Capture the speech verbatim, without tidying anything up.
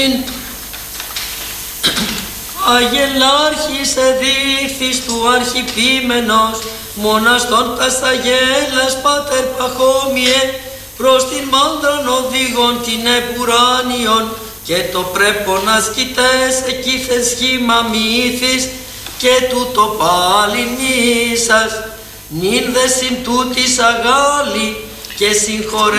Αγελάρχης εδείχθης του αρχιπίμενος, μόνας των τασταγέλας πάτερ παχόμιε, προς την μάνδραν οδήγων την επουράνιον, και το πρέπον ασκητές εκείθεν σχήμα μύθης, και τούτο πάλι νήσας, νυν δε συν τούτης αγάλη, και συγχωρέ